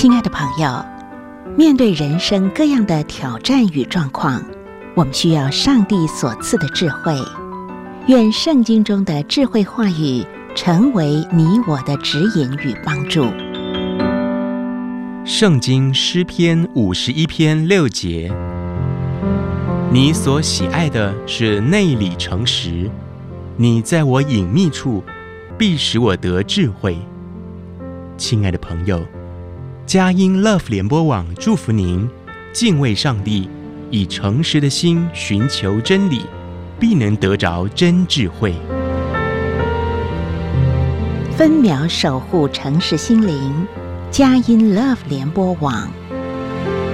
亲爱的朋友，面对人生各样的挑战与状况，我们需要上帝所赐的智慧。愿圣经中的智慧话语成为你我的指引与帮助。 圣经诗篇51篇6节：你所喜爱的是内里诚实，你在我隐秘处必使我得智慧。亲爱的朋友，佳音 Love 联播网祝福您敬畏上帝，以诚实的心寻求真理，必能得着真智慧。 分秒守护诚实心灵，佳音 Love 联播网。